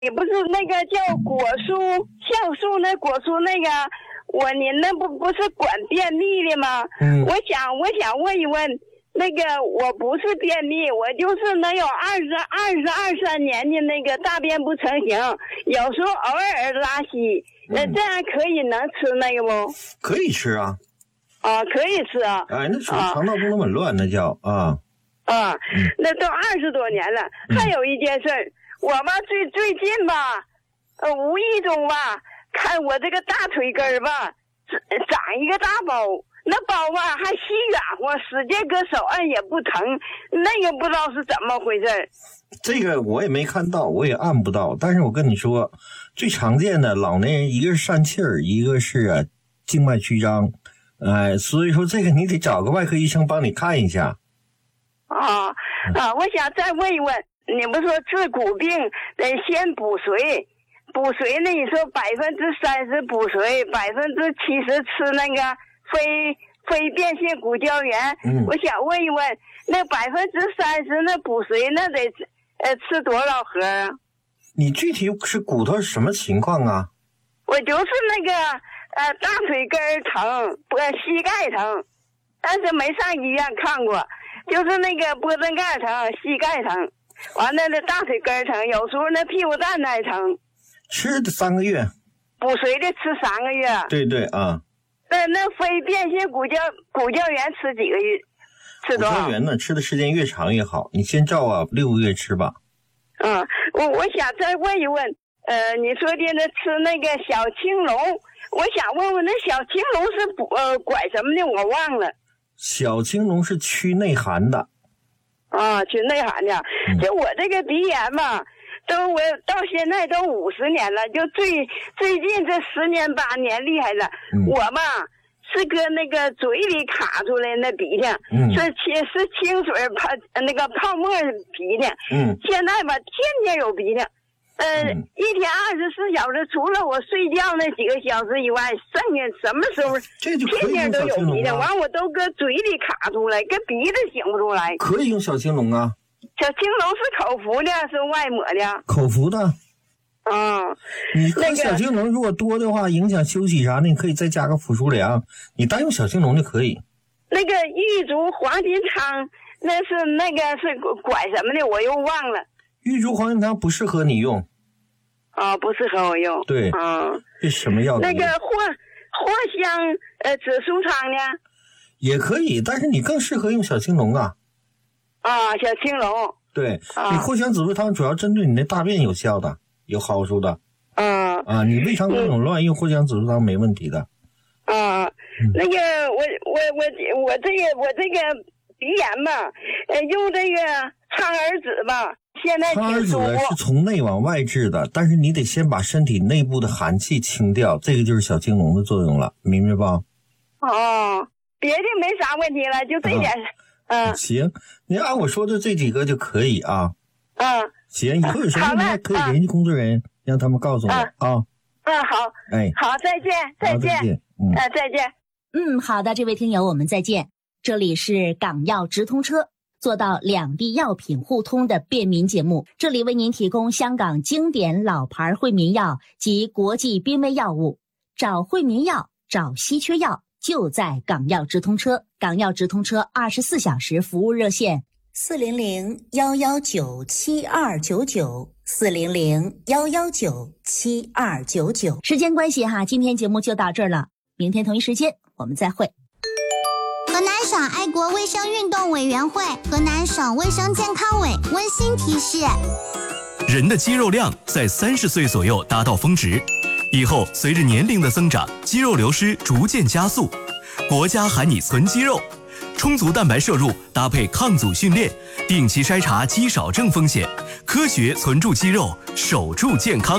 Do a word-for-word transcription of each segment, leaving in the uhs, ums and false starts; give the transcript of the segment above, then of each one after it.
你不是那个叫果蔬酵素那果蔬那个，我您那不不是管便秘的吗？嗯，我想我想问一问，那个我不是便秘，我就是能有二十二十二三年的那个大便不成形，有时候偶尔拉稀，那、嗯、这样可以能吃那个不？ 可以吃啊。 啊，可以吃啊。 哎，那属于肠道功能紊乱，那叫啊。 啊，嗯、那都二十多年了。嗯、还有一件事儿，我吧最最近吧，呃，无意中吧，看我这个大腿根儿吧，长一个大包。那包吧还稀软和，使劲搁手按也不疼，那个不知道是怎么回事。 这个我也没看到，我也按不到。但是我跟你说，最常见的老年人一个是疝气儿，一个是啊静脉曲张，哎、呃，所以说这个你得找个外科医生帮你看一下。 啊啊！我想再问一问，你不说治骨病得先补髓，补髓呢？你说百分之三十补髓，百分之七十吃那个。非非变性骨胶原，嗯，我想问一问，那百分之三十那补髓那得呃吃多少盒啊？ 你具体是骨头什么情况啊？ 我就是那个呃大腿根疼，不膝盖疼，但是没上医院看过，就是那个脖子盖疼，膝盖疼，完了那大腿根疼，有时候那屁股蛋还疼。 吃的三个月。 补髓的吃三个月。 对对啊。 那那非变性骨胶骨胶原吃几个月？吃多少？ 骨胶原呢，吃的时间越长越好。你先照啊，六个月吃吧。 嗯，我我想再问一问，呃，你说的那吃那个小青龙，我想问问那小青龙是补呃管什么的？我忘了。 小青龙是驱内寒的。 啊，驱内寒的。嗯、就我这个鼻炎嘛。都我到现在都五十年了，就最最近这十年八年厉害了。嗯、我吧是搁那个嘴里卡出来那鼻涕，嗯、是清是清水泡那个泡沫鼻涕。嗯，现在吧天天有鼻涕，呃，嗯、一天二十四小时，除了我睡觉那几个小时以外，剩下什么时候天天都有鼻涕，完我都搁嘴里卡出来，搁鼻子擤不出来。 可以用小青龙啊。 小青龙是口服的，是外抹的？ 口服的。 嗯， 你喝小青龙如果多的话，影响休息啥的，你可以再加个辅舒良。你单用小青龙就可以。 那个玉竹黄金汤，那是那个是管什么的？我又忘了。 玉竹黄金汤不适合你用。 啊、哦，不适合我用。 对。啊、嗯。这什么药？ 那个藿藿香呃紫苏汤呢？ 也可以，但是你更适合用小青龙啊。 啊，小青龙。 对，啊、你藿香紫苏汤主要针对你那大便有效的，有好处的。 嗯。 啊，你胃肠功能乱，嗯、用藿香紫苏汤没问题的。 啊，嗯、那个我我我我这个我这个鼻炎吧，呃，用这个苍耳子吧，现在苍耳子是从内往外治的，但是你得先把身体内部的寒气清掉，这个就是小青龙的作用了，明白吧？ 哦，别的没啥问题了，就这点。啊嗯，行，你按我说的这几个就可以啊。 嗯， 行，以后有什么问题还可以联系工作人员，让他们告诉我啊。 嗯，好，哎，好，再见，再见，再见，嗯，呃，再见。 嗯，好的，这位听友，我们再见。这里是港药直通车，做到两地药品互通的便民节目，这里为您提供香港经典老牌惠民药及国际濒危药物，找惠民药，找稀缺药。就在港药直通车，港药直通车二十四小时服务热线四零零幺幺九七二九九四零零幺幺九七二九九。时间关系哈，今天节目就到这儿了，明天同一时间我们再会。 河南省爱国卫生运动委员会、河南省卫生健康委温馨提示： 人的肌肉量在三十岁左右达到峰值。以后随着年龄的增长，肌肉流失逐渐加速，国家喊你存肌肉，充足蛋白摄入搭配抗阻训练，定期筛查肌少症风险，科学存住肌肉，守住健康。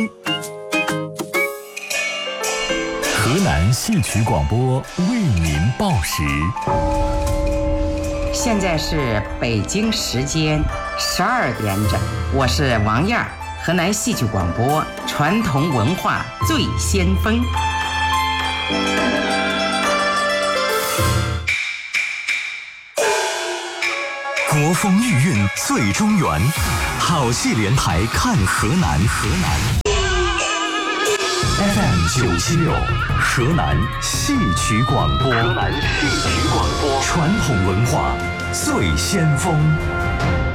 河南戏曲广播为您报时。 现在是北京时间十二点整，我是王燕儿。河南戏剧广播，传统文化最先锋。 国风韵韵最中原， 好戏连台看河南，河南 F M 九七六，河南戏曲广播，河南戏曲广播，传统文化最先锋。